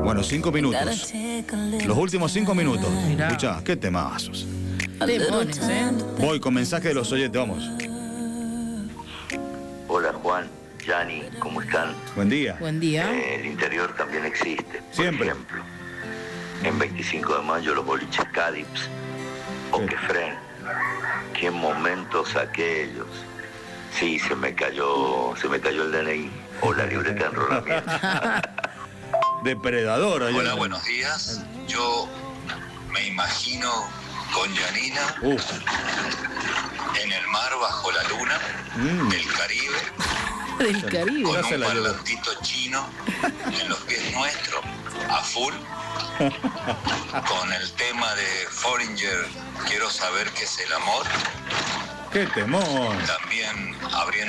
Bueno, 5 minutos. Los últimos 5 minutos. Mirá. Escuchá, qué temazos. Demones, ¿eh? Voy con mensaje de los oyentes, vamos. Hola Juan, Yani, ¿cómo están? Buen día. Buen día. El interior también existe. Siempre. Por ejemplo, en 25 de mayo los boliches Cadips o Sí. Quefren. Qué momentos aquellos. Sí, se me cayó el DNI o la libreta de enrolamiento. Depredador. allá. Hola, buenos días. Yo me imagino con Janina Uf. en el mar bajo la luna Mm. del Caribe, Del Caribe. con Ya se un la llevó. parlantito chino en los pies nuestros, a full, con el tema de Foreigner, quiero saber qué es el amor, Qué temor. también abriendo